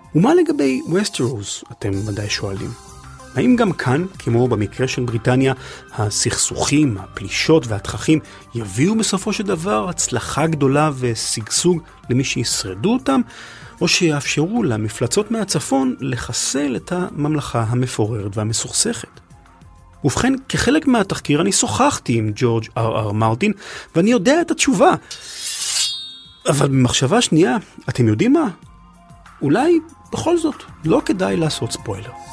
ומה לגבי וסטרוס, אתם ודאי שואלים? האם גם כאן, כמו במקרה של בריטניה, הסכסוכים, הפלישות והתככים יביאו בסופו של דבר הצלחה גדולה וסגסוג למי שישרדו אותם, או שיאפשרו למפלצות מהצפון לחסל את הממלכה המפוררת והמסוכסכת? ובכן, כחלק מהתחקיר אני שוחחתי עם ג'ורג' R.R. מרטין, ואני יודע את התשובה. אבל במחשבה שנייה, אתם יודעים מה? אולי בכל זאת לא כדאי לעשות ספוילר.